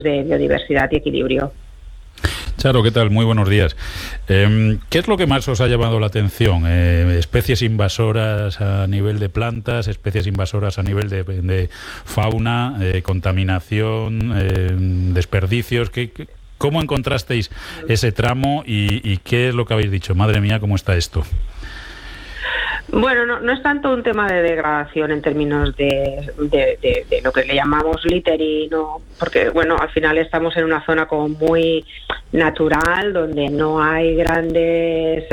de biodiversidad y equilibrio. Charo, ¿qué tal? Muy buenos días. ¿Qué es lo que más os ha llamado la atención? ¿Especies invasoras a nivel de plantas, especies invasoras a nivel de fauna, contaminación, desperdicios? ¿Cómo encontrasteis ese tramo y qué es lo que habéis dicho? Madre mía, ¿cómo está esto? Bueno, no es tanto un tema de degradación en términos de lo que le llamamos littering, porque bueno, al final estamos en una zona como muy natural, donde no hay grandes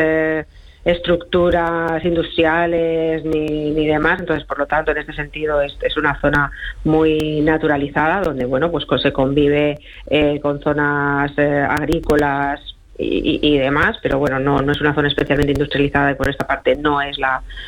estructuras industriales ni demás, entonces por lo tanto en este sentido es una zona muy naturalizada, donde bueno, pues se convive con zonas agrícolas y demás, pero bueno, no es una zona especialmente industrializada y por esta parte no es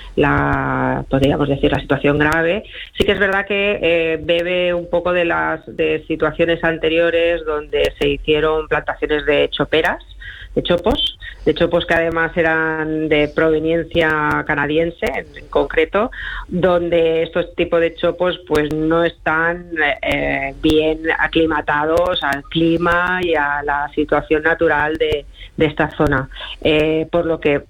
la podríamos decir, la situación grave. Sí que es verdad que bebe un poco de situaciones anteriores donde se hicieron plantaciones de choperas, de chopos que además eran de proveniencia canadiense en concreto, donde estos tipos de chopos pues no están bien aclimatados al clima y a la situación natural de esta zona, por lo que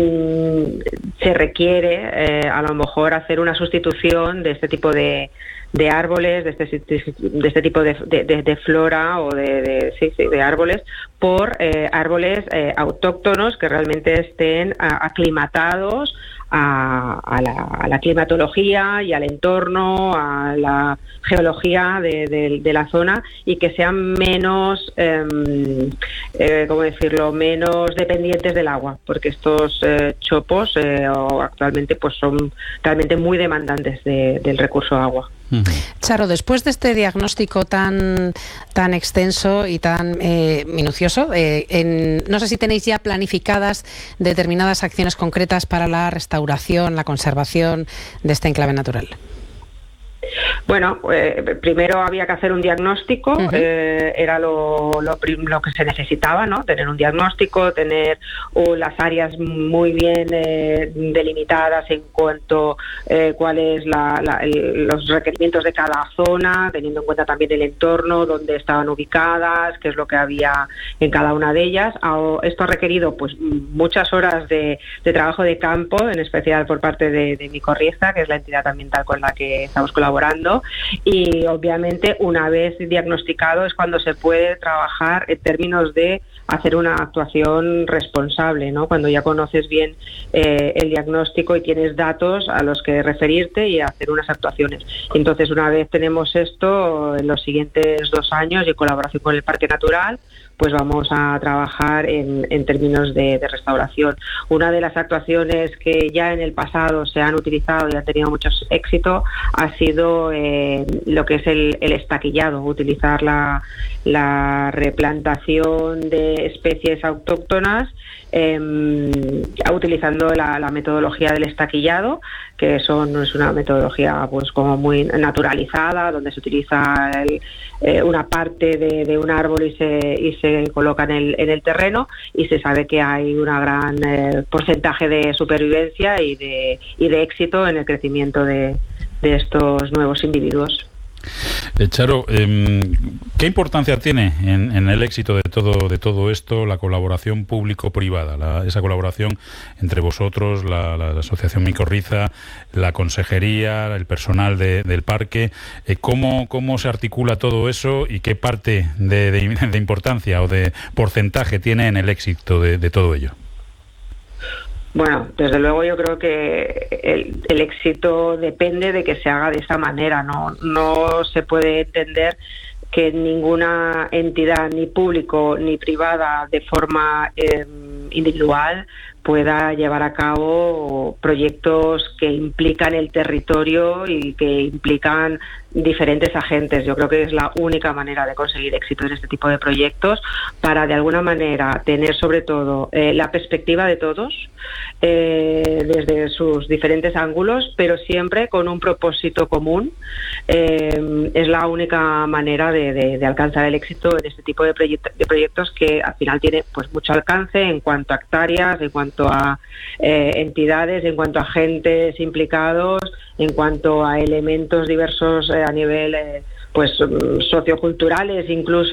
se requiere a lo mejor hacer una sustitución de este tipo de árboles, de este tipo de flora o de árboles por árboles autóctonos que realmente estén aclimatados a la climatología y al entorno, a la geología de la zona, y que sean menos, ¿cómo decirlo?, menos dependientes del agua, porque estos chopos actualmente pues son realmente muy demandantes del recurso agua. Charo, después de este diagnóstico tan extenso y tan minucioso, no sé si tenéis ya planificadas determinadas acciones concretas para la restauración, la conservación de este enclave natural. Bueno, primero había que hacer un diagnóstico, era lo que se necesitaba, ¿no? Tener un diagnóstico, tener las áreas muy bien delimitadas en cuanto cuáles los requerimientos de cada zona, teniendo en cuenta también el entorno, dónde estaban ubicadas, qué es lo que había en cada una de ellas. Esto ha requerido pues muchas horas de trabajo de campo, en especial por parte de Micorriza, que es la entidad ambiental con la que estamos colaborando, y obviamente una vez diagnosticado es cuando se puede trabajar en términos de hacer una actuación responsable, ¿no? Cuando ya conoces bien el diagnóstico y tienes datos a los que referirte y hacer unas actuaciones. Entonces, una vez tenemos esto, en los siguientes 2 años y en colaboración con el Parque Natural, pues vamos a trabajar en términos de restauración. Una de las actuaciones que ya en el pasado se han utilizado y han tenido mucho éxito ha sido lo que es el estaquillado, utilizar la replantación de especies autóctonas utilizando la metodología del estaquillado, que es una metodología pues como muy naturalizada, donde se utiliza una parte de un árbol y se coloca en el terreno, y se sabe que hay un gran porcentaje de supervivencia y de éxito en el crecimiento de estos nuevos individuos. Charo, ¿qué importancia tiene en el éxito de todo esto la colaboración público-privada, esa colaboración entre vosotros, la Asociación Micorriza, la consejería, el personal del parque? ¿Cómo se articula todo eso y qué parte de importancia o de porcentaje tiene en el éxito de todo ello? Bueno, desde luego yo creo que el éxito depende de que se haga de esa manera, no se puede entender que ninguna entidad, ni público ni privada, de forma individual, pueda llevar a cabo proyectos que implican el territorio y que implican diferentes agentes. Yo creo que es la única manera de conseguir éxito en este tipo de proyectos, para de alguna manera tener sobre todo la perspectiva de todos desde sus diferentes ángulos, pero siempre con un propósito común. Es la única manera de alcanzar el éxito en este tipo de proyectos, que al final tiene pues mucho alcance en cuanto a hectáreas, en cuanto a entidades, en cuanto a agentes implicados, en cuanto a elementos diversos a nivel pues socioculturales, incluso